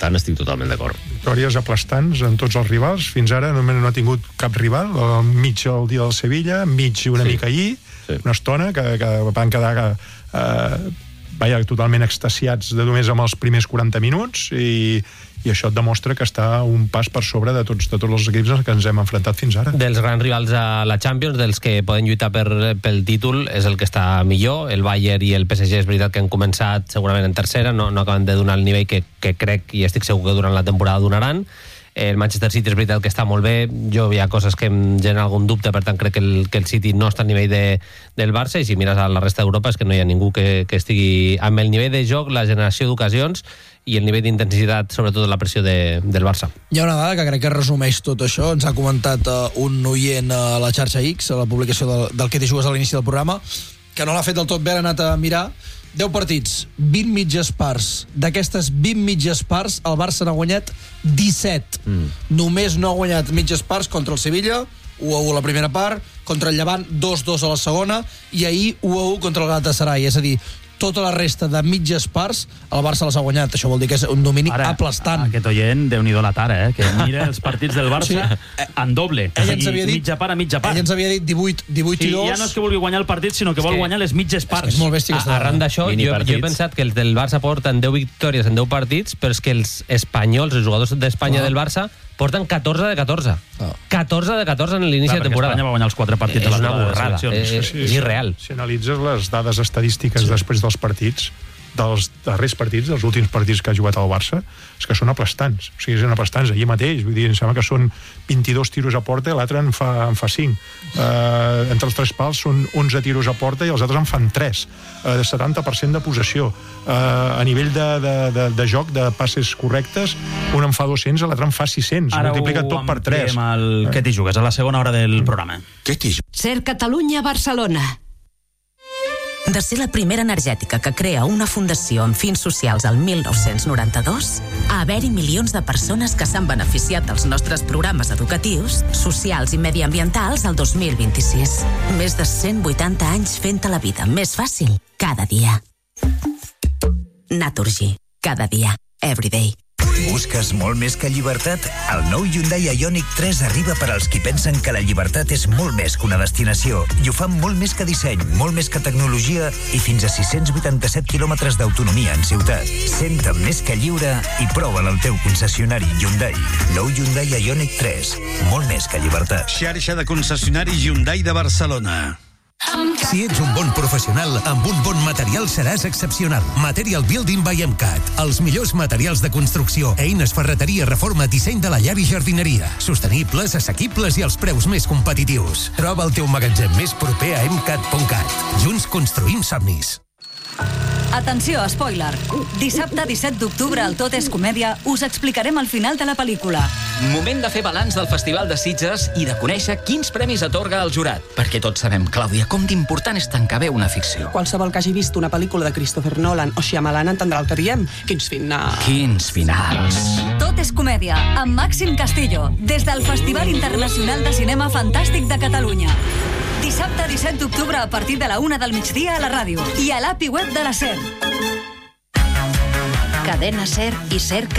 tant, estic totalment d'acord. Victòries aplastants en tots els rivals. Fins ara només no ha tingut cap rival. Mig el dia del Sevilla, mig una mica ahir, una estona, que van quedar totalment extasiats de només amb els primers 40 minuts i això et demostra que està un pas per sobre de tots els equips que ens hem enfrontat fins ara. Dels grans rivals a la Champions, dels que poden lluitar pel títol, és el que està millor. El Bayern i el PSG és veritat que han començat segurament en tercera, no acaben de donar el nivell que crec i estic segur que durant la temporada donaran. El Manchester City és veritat que està molt bé. Jo hi ha coses que em generen algun dubte, per tant crec que el City no està al nivell del Barça, i si mires a la resta d'Europa és que no hi ha ningú que estigui amb el nivell de joc, la generació d'ocasions i el nivell d'intensitat, sobretot la pressió del Barça. Hi ha una dada que crec que resumeix tot això. Ens ha comentat un oient a la xarxa X, a la publicació del Que t'hi jugues a l'inici del programa, que no l'ha fet del tot bé, l'ha anat a mirar. 10 partits, 20 mitges parts. D'aquestes 20 mitges parts, el Barça n'ha guanyat 17. Només no ha guanyat mitges parts contra el Sevilla, 1-1 a la primera part, contra el Llevant 2-2 a la segona, i ahir 1-1 contra el Galatasaray. És a dir, tota la resta de mitges parts el Barça les ha guanyat. Això vol dir que és un domini aplastant. Aquest oient, Déu-n'hi-do la tara, que mira els partits del Barça en doble. Ell ens havia dit, mitja part a mitja part. Ell ens havia dit 18 i 2. Ja no és que vulgui guanyar el partit, sinó que vol guanyar les mitges parts. És molt bèstia aquesta. Arran d'això, jo he pensat que els del Barça porten 10 victòries en 10 partits, però és que els espanyols, els jugadors d'Espanya del Barça, porten 14 de 14. 14 de 14 en l'inici de temporada. Espanya va guanyar els 4 partits de la borrada. És irreal. Si analitzes les dades estadístiques després dels partits, dels darrers partits, dels últims partits que ha jugat el Barça, és que són aplastants. O sigui, són aplastants ahir mateix. Vull dir, em sembla que són 22 tiros a porta i l'altre en fa 5. Entre els 3 pals són 11 tiros a porta i els altres en fan 3. 70% de possessió. A nivell de joc, de passes correctes, un en fa 200, l'altre en fa 600. Ara multiplica tot per 3. Ara ho ampliem al Que t'hi jugues, a la segona hora del programa. Ser Catalunya-Barcelona. De ser la primera energètica que crea una fundació amb fins socials al 1992, a haver-hi milions de persones que s'han beneficiat dels nostres programes educatius, socials i mediambientals al 2026. Més de 180 anys fent la vida més fàcil cada dia. Naturgy. Cada dia. Everyday. Busques molt més que llibertat? El nou Hyundai Ioniq 3 arriba per als qui pensen que la llibertat és molt més que una destinació i ho fan molt més que disseny, molt més que tecnologia i fins a 687 quilòmetres d'autonomia en ciutat. Senta't més que lliure i prova-la al teu concessionari Hyundai. Nou Hyundai Ioniq 3. Molt més que llibertat. Xarxa de concessionaris Hyundai de Barcelona. Si ets un bon professional, amb un bon material seràs excepcional. Material Building by MCAT. Els millors materials de construcció, eines, ferreteria, reforma, disseny de la llar i jardineria. Sostenibles, assequibles i als preus més competitius. Troba el teu magatzem més proper a MCAT.cat. Junts construïm somnis. Atenció, spoiler. Dissabte 17 d'octubre al Tot és Comèdia us explicarem el final de la pel·lícula. Moment de fer balanç del Festival de Sitges i de conèixer quins premis atorga el jurat. Perquè tots sabem, Clàudia, com d'important és tancar bé una ficció. Qualsevol que hagi vist una pel·lícula de Christopher Nolan o Shyamalan entendrà el que diem. Quins finals. Quins finals. Tot és Comèdia, amb Màxim Castillo, des del Festival Internacional de Cinema Fantàstic de Catalunya. Dissabte 17 d'octubre a partir de la 1 del migdia a la ràdio i a l'API web de la SER. Cadena SER i SER